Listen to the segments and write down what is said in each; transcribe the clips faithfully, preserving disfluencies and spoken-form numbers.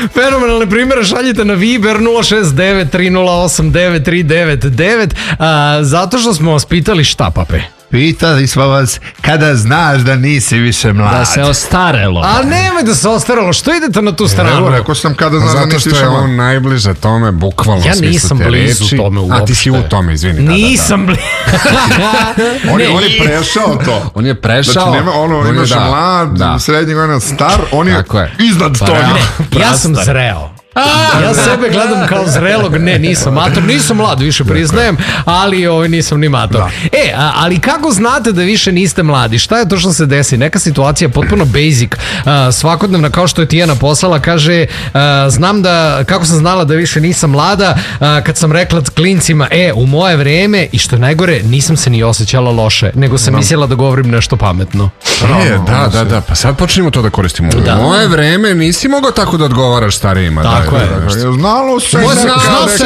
Fenomenalne primjere šaljite na Viber nula šest devet tri nula osam devet tri devet devet, a, zato što smo vas pitali šta, Pape? Pitali smo vas kada znaš da nisi više mlad. Da se ostarelo. A nemoj da se ostarelo, što idete na tu stranu? Evo, rekao sam kada znaš da nisi više mlad. Zato što je on najbliže tome, bukvalno. Ja nisam blizu reči. tome uopšte. A ti si u tome, izvini. Nisam blizu. on, on je prešao to. On je prešao. Znači, nema ono, imaš da, mlad, da. srednji godina star, on je, je. iznad pa, toga. Ne, ja sam zreo. Ja sebe gledam kao zrelog, ne, nisam mator, nisam mlad, više priznajem, ali ovaj, nisam ni mator. Da. E, a, ali kako znate da više niste mladi? Šta je to što se desi? Neka situacija potpuno basic, a, svakodnevna, kao što je Tijana poslala, kaže, a, znam da, kako sam znala da više nisam mlada, a, kad sam rekla klincima, e, u moje vreme, i što je najgore, nisam se ni osjećala loše, nego sam no. mislila da govorim nešto pametno. E, da, da, da, pa sad počnemo to da koristimo. Da. U moje vreme nisi mogao tako da odgovaraš starijima. Da. Tako je. Znalo se. Znalo se,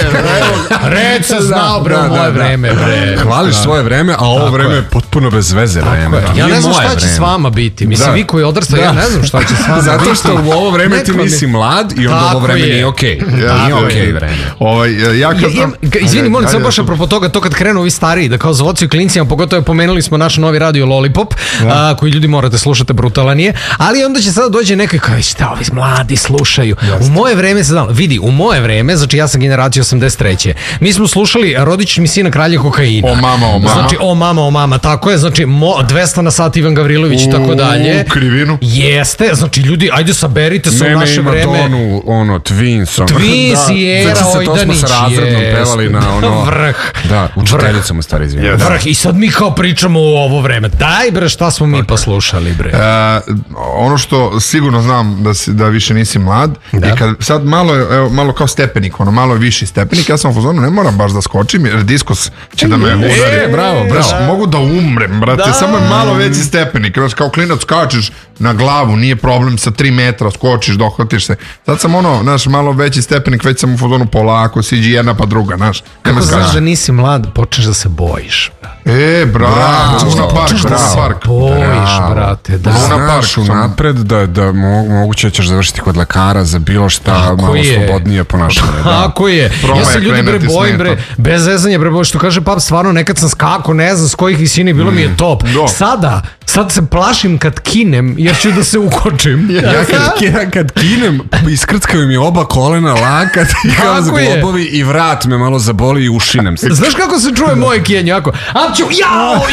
red se znao, bre, u moje vreme, bre. Hvališ svoje vreme, a ovo vreme je potpuno bez veze vreme. Ja ne znam šta će s vama biti. Mislim, vi koji odrastaju, ja ne znam šta će s vama biti. Zato što u ovo vreme ti nisi mlad i onda ovo vreme nije okej. Nije okej vreme. Ja kad sam... Izvini, molim, sam baš apropo toga, to kad krenu ovi stariji, da kao zavociju klincima, pogotovo pomenuli smo naš novi radio Lollipop, koji ljudi morate slušate, brutalan je, ali onda će sada dođe neko i kao, šta ovi mladi slušaju. U moje vreme se znalo, vidi, u moje vreme, znači ja sam generacija osamdeset treće Mi smo slušali Rodić mi sina kralja kokaina. O mama, o mama. Znači, o mama, o mama, tako je, znači mo, dvesta na sat Ivan Gavrilović i tako dalje. U krivinu. Jeste, znači ljudi, ajde saberite se u naše vreme. Mene ima Donu, ono, Twins. Ono. Twins i Era Ojdanić. Znači se to smo sa razrednom pevali na ono... Vrh. Da, učiteljicom u stari izvijem. Vrh, i sad mi kao pričamo o ovo vreme. Daj bre, šta smo mi poslušali bre? Uh, ono što sigurno znam da, si, da više nisi mlad, da. I kad sad malo, evo, malo kao stepenik, ono, malo je viši stepenik, ja sam u fazonu, ne moram baš da skočim, jer diskos će da me udari. E, bravo, bravo. Znaš, mogu da umrem, brate, da. Samo je malo veći stepenik, znaš, kao klinac skačeš na glavu, nije problem sa tri metra, skočiš, dohvatiš se. Sad sam ono, znaš, malo veći stepenik, već sam u fazonu polako, siđi jedna pa druga, znaš. Kako znaš da nisi mlad, počneš da se bojiš. E, bravo, Luna Park, bravo. Bojiš, brate, da. Luna Park, unapred da, da moguće ćeš završiti kod lekara za bilo šta, tako malo je. Slobodnije ponašanje. Tako je. Proma ja se ljudi bre bojim, bre, bez zezanja, bre, što kaže pap, stvarno nekad sam skako, ne znam s kojih visini, bilo mm. mi je top. Do. Sada, sad se plašim kad kinem, jer ću da se ukočim. Ja, ja kad, ja kad kinem, iskrckaju mi oba kolena, lakat, kao zglobovi i vrat me malo zaboli i ušinem se. Znaš kako se čuje moje kijenje, jako? Apću, jao!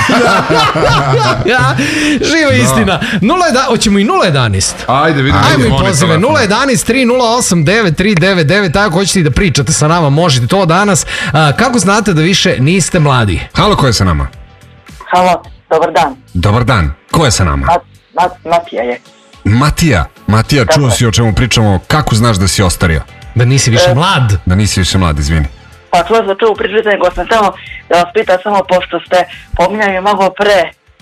Ja, živa istina. nula jedan, hoćemo i nula jedanaest. Ajde, vidimo. Ajmo i pozive. nula jedanaest tri nula osam devet tri devet devet, tako hoćete i da pričate sa nama, možete to danas. A, kako znate da više niste mladi? Halo, ko je sa nama? Halo, dobar dan. Dobar dan. Ko je sa nama? Mat, mat, Matija je. Matija. Matija, tako čuo si o čemu pričamo. Kako znaš da si ostario? Da nisi više e, mlad? Da nisi više mlad, izvini. Pa čuo sam to u priču, nego sam samo da vas pitam, samo pošto ste pominjali malo pre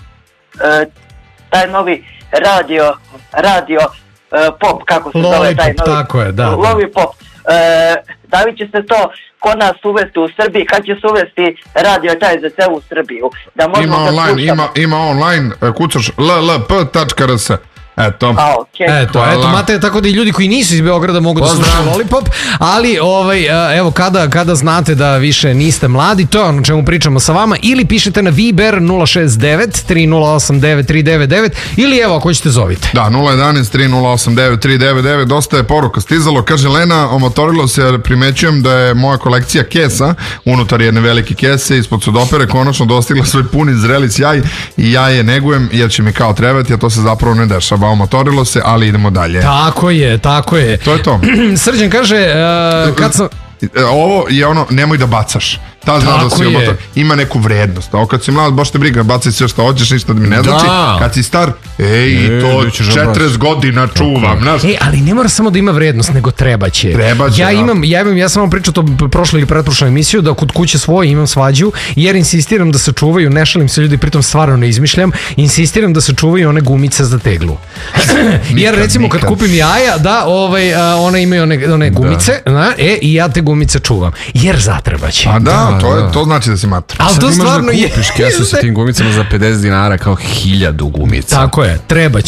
e, taj novi radio, radio e, pop, kako se Lollipop, zove taj novi. Tako je, da. Lollipop. E, da li će se to kod nas uvesti u Srbiji, kad će se uvesti radio taj za celu Srbiju? Da ima online, ima, ima online, kucaš l l p tačka r s. Eto. A, okay. Eto, eto, Mate, tako da i ljudi koji nisu iz Beograda mogu da slušaju Lollipop, ali ovaj, evo, kada, kada znate da više niste mladi, to je ono čemu pričamo sa vama, ili pišete na Viber nula šest devet tri nula osam devet tri devet devet, ili evo, ako ćete zovite. Da, nula jedanaest tri nula osam devet tri devet devet, dosta je poruka stizalo, kaže Lena, omotorilo se, jer primećujem da je moja kolekcija kesa, unutar jedne velike kese, ispod sudopere, konačno dostigla svoj puni zreli sjaj i ja je negujem, jer će mi kao trebati, a to se zapravo ne dešava. Omotorilo se, ali idemo dalje. Tako je, tako je. To je to. Srđan kaže, uh, kad sam... Ovo je ono, nemoj da bacaš. Ta zna da si omotor. Ima neku vrednost. Ovo kad si mlad, baš te briga, bacaj sve što hoćeš, ništa da mi ne znači. Kad si star, ej, e, to četrdeset godina čuvam. Znaš. E, ali ne mora samo da ima vrednost, nego treba će. Treba će, ja da. imam, ja imam, ja sam vam pričao to prošlo ili pretprošlu emisiju, da kod kuće svoje imam svađu, jer insistiram da se čuvaju, ne šalim se ljudi, pritom stvarno ne izmišljam, insistiram da se čuvaju one gumice za teglu. Jer recimo kad kupim jaja, da, ovaj, a, one imaju one, one gumice, da. Na, e, i ja te gumice čuvam. Jer zatrebaće. A da, to, je, to znači da si mater. Ali to stvarno je. Kupiš kesu sa tim gumicama za pedeset dinara kao hiljadu gumica. Tako je, treba će.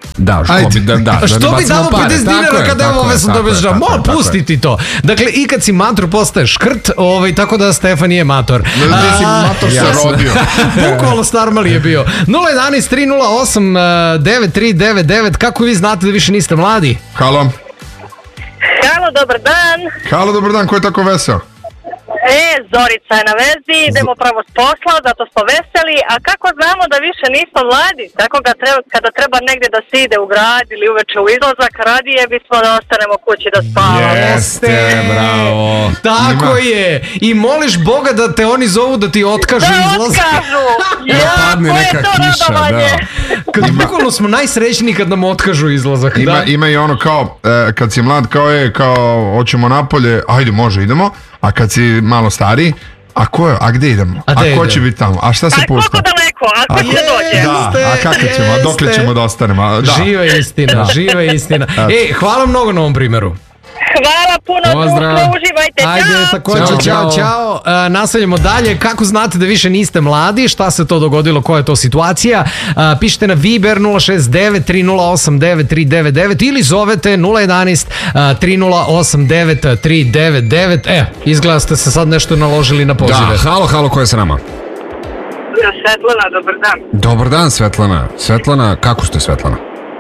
Da, što bi da, da, da što bi damo pedeset dinara kada evo ove sam dobio žao. Mo, pusti ti to. Dakle, i kad si mator postaje škrt, ovaj, tako da Stefan je mator. Da si mator se rodio. Bukvalno star mali je bio. nula jedan tri nula osam devet tri devet devet, kako vi znate da više niste mladi? Halo. Halo, dobar dan. Halo, dobar dan, ko je tako veseo? E, Zorica je na vezi, idemo pravo s posla, zato smo veseli, a kako znamo da više nismo mladi? Tako ga treba, kada treba negdje da se ide u grad ili uveče u izlazak, radije bismo da ostanemo kući da spavamo. Jeste, bravo. Tako Ima. je. I moliš Boga da te oni zovu da ti otkažu da izlazak. Da otkažu! Ja, padne ko je neka to kiša, radovanje? da. Kad bukvalno smo najsrećniji kad nam otkažu izlazak. Ima, da. ima i ono kao, e, kad si mlad, kao je, kao, hoćemo napolje, ajde, može, idemo. A kad si malo stariji, a ko je, a gde idemo? A, a ko će biti tamo? A šta se a pušta? A koliko daleko? A kako se dođe? Da, a kako ćemo? A dokle ćemo da ostanemo? Da. Živa istina, živa istina. Ej, hvala mnogo na ovom primjeru. Hvala puno, Pozdrav. društvo, uživajte, Ajde, čao! također, čao, čao. čao. Uh, nastavljamo dalje. Kako znate da više niste mladi? Šta se to dogodilo? Koja je to situacija? Uh, pišite na Viber nula šest devet tri nula osam devet tri devet devet ili zovete nula jedan tri nula osam devet tri devet devet. E, izgleda ste se sad nešto naložili na pozive. Da, halo, halo, ko je sa nama? Svetlana, dobar dan. Dobar dan, Svetlana. Svetlana, kako ste, Svetlana?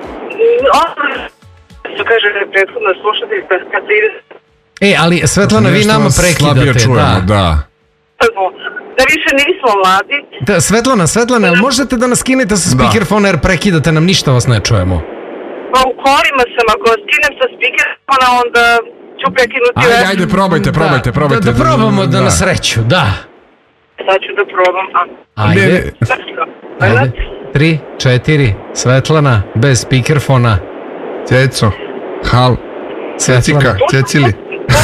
Što kaže prethodna slušateljka, kad se ide... E, ali Svetlana, vi nama prekidate. Čujemo, da. da. Da više nismo mladi. Da, Svetlana, Svetlana, jel možete da nas skinete sa speakerfona jer prekidate nam, ništa vas ne čujemo? Pa u kolima sam, ako skinem sa speakerfona, onda ću prekinuti... Ajde, ajde, probajte, probajte, da, probajte. Da, da probamo da, da na sreću, da. Sad ću da probam. Ajde. Ajde. Tri, četiri, Svetlana, bez speakerfona. Ceco. Hal. Cecika, Cecili.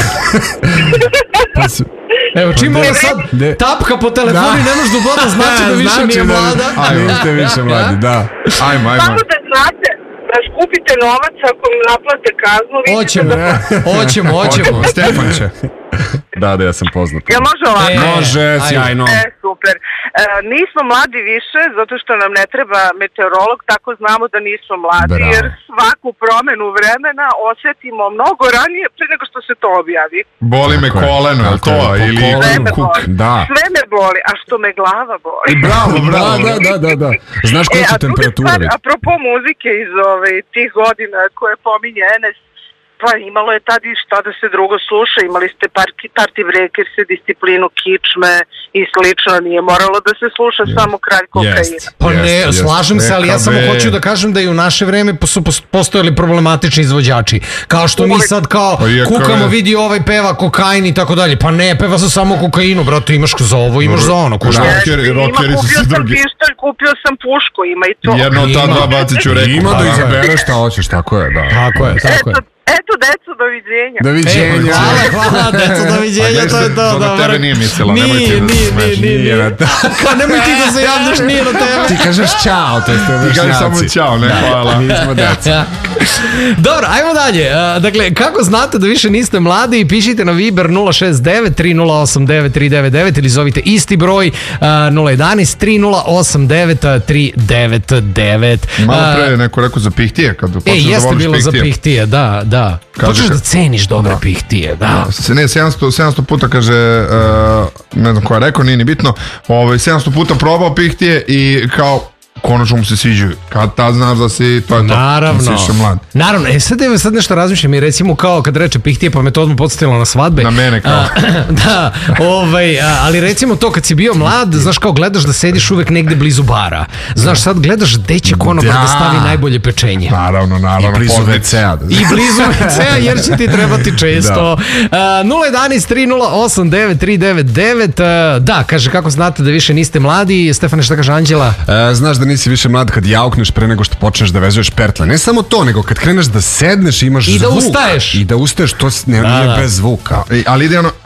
Evo, čim ovo sad tapka po telefonu i ne možeš da znači da više nije mlada. Ajmo, niste više mladi, da. Ajmo, ajmo. Samo da znate, da skupite novac ako mi naplate kaznu. Hoćemo, hoćemo, hoćemo. Stefan će. Da, da, ja sam poznat. Ja može ovako? E, može, sjajno. E, super. E, nismo mladi više, zato što nam ne treba meteorolog, tako znamo da nismo mladi, Bravo. jer svaku promenu vremena osjetimo mnogo ranije pre nego što se to objavi. Boli me koleno, je to? Ili kuk? Da. Sve me boli, a što me glava boli. Bravo, bravo. Da, da, da, da. Znaš koja će temperatura biti? Apropo muzike iz ove, tih godina koje pominje Enes, pa imalo je tad i šta da se drugo sluša, imali ste Party Breakers, Disciplinu, Kičme i slično, nije moralo da se sluša yes. samo Kralj kokaina. Yes. Pa ne, yes. slažem yes. se, ali ja samo hoću da kažem da i u naše vreme su postojali problematični izvođači. Kao što mi sad kao kukamo, vidi ovaj peva kokain i tako dalje. Pa ne, peva se samo kokainu, brate, imaš za ovo, imaš za ono. Rockeri, rockeri su se drugi. Kupio sam pištolj, kupio sam pušku, ima i to. Jedno od ta dva bacit ću reku. Ima da izabereš šta hoćeš, tako je, da. Tako je, tako je. Eto, deco, doviđenja. Doviđenja. E, hvala, hvala, deco, doviđenja, to je to. To na tebe nije mislila, nije, nemoj ti da nije, nije, nije, nije. Kao nemoj ti da se javljaš, nije na tebe. Ti kažeš čao, to je ste vršnjaci. Ti kažeš samo čao, ne, hvala. Nismo deca. Dobro, ajmo dalje. Dakle, kako znate da više niste mladi, pišite na Viber nula šest devet tri nula osam devet tri devet devet ili zovite isti broj nula jedan tri nula osam devet tri devet devet. Malo pre neko rekao za pihtije, kad počneš da voliš pihtije. E, jeste bilo za pihtije, da, da. Počneš da ceniš dobre da. pihtije, da. da. Ne, sedamsto, sedamsto puta kaže, uh, ne znam ko je rekao, nije ni bitno, ovaj, sedamsto puta probao pihtije i kao, konačno mu se sviđaju. Kad ta znaš da si, to je to. Naravno. Da si više mlad. Naravno. E sad, evo, sad nešto razmišljam i recimo kao kad reče pihtije pa me to odmah podsjetilo na svadbe. Na mene kao. A, da, ovaj, a, ali recimo to kad si bio mlad, znaš kao gledaš da sediš uvek negde blizu bara. Znaš sad gledaš gde će konobar da. da stavi najbolje pečenje. Naravno, naravno. I blizu ve cea. I blizu ve cea jer će ti trebati često. Da. nula jedan tri nula osam devet tri devet devet. Da, kaže kako znate da više niste mladi. Stefane, šta kaže Anđela? E, znaš da nisi više mlad kad jaukneš pre nego što počneš da vezuješ pertle. Ne samo to, nego kad kreneš da sedneš imaš I zvuk. I da ustaješ. I da ustaješ, to ne, da, nije da. bez zvuka. I, ali ide ono...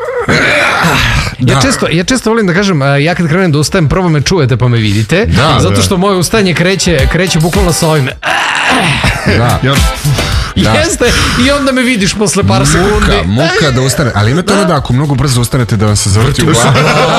Ja često, ja često volim da kažem, ja kad krenem da ustajem, prvo me čujete pa me vidite. Da, zato što da. moje ustajanje kreće, kreće bukvalno sa ovim. Da. Ja, Jeste, i onda me vidiš posle par sekundi. Muka, muka da ustane. Ali imate ono da ako mnogo brzo ustanete da vam se zavrti u glavi.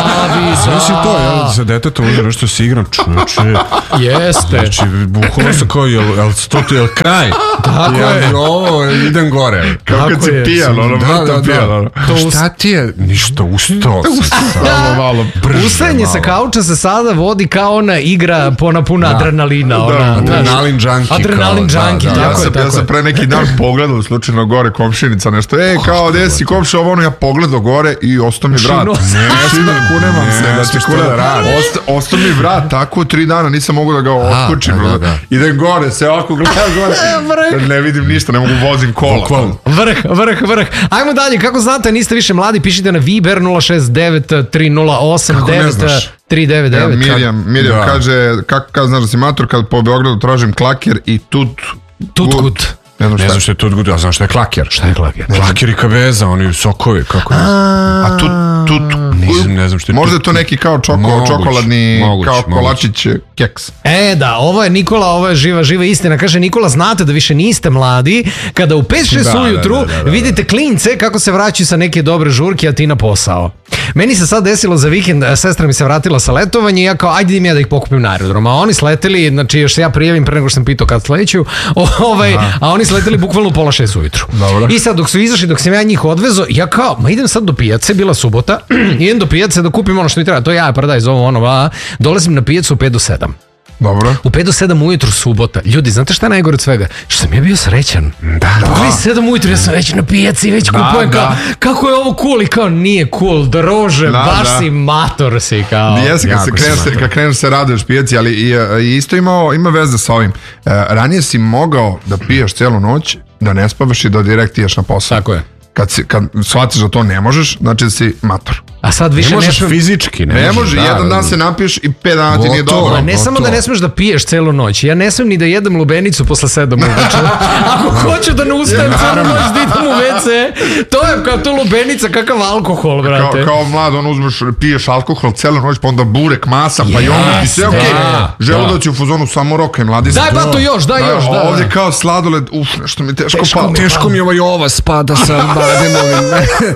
Znaš si to, jel, za deteto uzme nešto si igram, čuče. Jeste. Znači, bukvalno se kao, jel, jel, to ti je kraj? Tako ja, je. Ovo, idem gore. Kao kad si pijan, ono, Da, da, pijan, ono. da. Šta ti je? Ništa, ustao sam. Samo malo brže. Ustajanje sa kauča se sada vodi kao ona igra pona puna adrenalina. Ona, Adrenalin junkie. Adrenalin kao, da, junkie, da, tako Ja je, sam, tako ja sam je. pre neki dan pogledao slučajno gore komšinica nešto. E, kao gde si komša ovo ono, ja pogledao gore i ostao mi vrat. Šino. Ne, ne, kunemam se. Ne, Da ti što kunem. da radiš? Osta, ostao mi vrat, tako tri dana nisam mogu da ga otkučim. da, da, da. Idem gore, se ovako gledam gore. Ne vidim ništa, ne mogu vozim kola. Bukvalno. Vrh, vrh, vrh. Ajmo dalje, kako znate, niste više mladi, pišite na Viber nula šest devet tri nula osam Kako ne devet znaš? tri devet Evo, devet. Mirjam, Mirjam Da. kaže, kako kad znaš da si mator, kad po Beogradu tražim klaker i tut... Tutkut. Ne znam Ne šta znam je. što je to odgodio, ja znam što je klaker. Šta je klaker? Klaker i kabeza, oni sokovi, kako je. A tut, tut... Ne znam, ne znam što je Možda je tut. to neki kao čoko, Moguć, čokoladni, moguć, kao moguć. kolačić keks. E da, ovo je Nikola, ovo je živa, živa istina. Kaže Nikola, znate da više niste mladi, kada u pet šest Da, ujutru da, da, da, da. vidite klince kako se vraćaju sa neke dobre žurke, a ti na posao. Meni se sad desilo za vikend, sestra mi se vratila sa letovanja i ja kao, ajde idem ja da ih pokupim na aerodromu. A oni sleteli, znači još se ja prijavim pre nego što sam pitao kad sleću, ovaj, a oni sleteli bukvalno u pola šest ujutru. Dobro. I sad dok su izašli, dok sam ja njih odvezo, ja kao, ma idem sad do pijace, bila subota, idem do pijace da kupim ono što mi treba, to ja, paradajz, ovo, ono, a, dolazim na pijacu u pet do sedam. Dobro. U pet do sedam ujutru subota. Ljudi, znate šta je najgore od svega? Što sam ja bio srećan. Da, da. sedam ujutru ja sam već na pijaci, već kupujem da. kao, kako je ovo cool i kao nije cool, drože, Da, baš da. si mator si kao. Jesi, kad, se Jako si kreneš, mator. kad kreneš se raduješ pijaci, ali i, i isto imao, ima veze sa ovim. E, ranije si mogao da piješ celu noć, da ne spavaš i da direkt ideš na posao. Tako je. Kad, si, kad shvatiš da to ne možeš, znači da si mator. A sad Ne više ne, možeš smem- fizički, ne, Ne možeš, može, da, jedan da, dan se napiješ i pet dana ti nije Gotovo. dobro. Ma ne samo da ne smeš da piješ celu noć, ja ne smem ni da jedem lubenicu posle sedam uveče. Ako hoću da ne ustajem celu noć da idem u ve ce, to je kao to lubenica, kakav alkohol, Kao, brate. kao mlad, on uzmeš, piješ alkohol celu noć, pa onda burek, masa, pa i onda ti sve Jeste. okej. Da, Želudac je u fazonu samo roka, mladi Daj bato još, daj još, da. Ovdje kao sladoled, uf, nešto mi teško, Teško palo. Teško mi ovaj ova spada sa bademovim.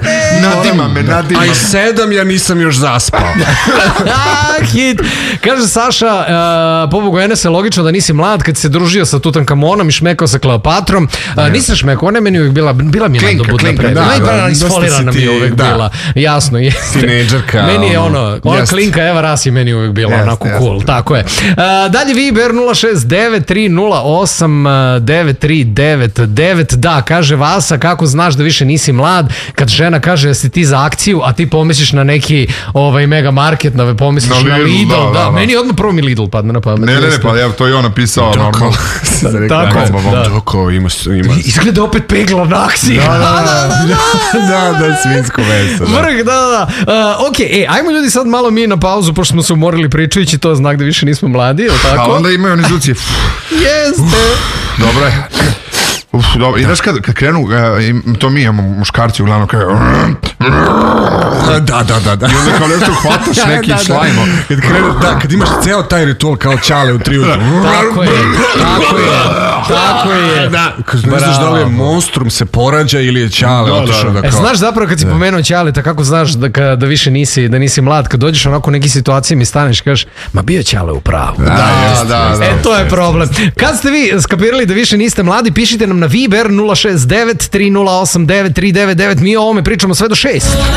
Nadima me, nadima A i me. sedam ja nisam još zaspao. Ah, hit. Kaže Saša, uh, pobogu Enese, logično da nisi mlad kad si se družio sa Tutankamonom i šmekao sa Kleopatrom. Uh, nisam šmekao, ona je meni uvijek bila, bila mi je Klinka, nadobudna klinka, pre. da, Najprva da, dosta isfolirana si mi ti, je uvijek da. bila. Jasno, jeste. Tinejdžerka, Meni je ono, ono, ona jeste. klinka Eva Ras je meni uvijek bila Jeste, onako jeste. cool, tako je. Uh, dalje Viber nula šest devet tri nula osam devet tri devet devet. Da, kaže Vasa, kako znaš da više nisi mlad kad žena kaže da si ti za akciju, a ti pomisliš na neki ovaj mega market, na pomisliš Na na Lidl, Lidl, da, da, da, da. meni odmah prvo mi Lidl padne na pamet. Ne, ne, ne, jeste. pa evo, to je on napisao normalno. Tako je, da. Doko, ima, ima. Izgleda opet pegla na akciji. Da, da, da, da, da, svinsko meso. Da. Vrh, da, da, da. Uh, ok, e, ajmo ljudi sad malo mi na pauzu, pošto smo se umorili pričajući, to je znak da više nismo mladi, ili A tako? onda imaju oni zvuci. Jeste. Dobro je. Uf, dobro. I znaš kad, kad krenu, e, im- to mi imamo muškarci uglavnom kao Da, da, da, da. i onda kao nešto hvataš neki Da, da. šlajmo. Kad, krenu, da, kad imaš ceo taj ritual kao čale u tri ujutru. Tako je, tako je, tako je. Da. Kad ne znaš da li je monstrum se porađa ili je čale otišao da E, kao... znaš zapravo kad si pomenuo Ćaleta, kako znaš da, ka- da više nisi, da nisi mlad, kad dođeš onako u neki situacije mi staneš i kažeš, ma bio Ćale u pravu. Da, da, da. E, to je problem. Kad ste vi skapirali da više niste mladi, pišite nam na Viber nula šest devet tri nula osam devet tri devet devet. Mi o ovome pričamo sve do šest.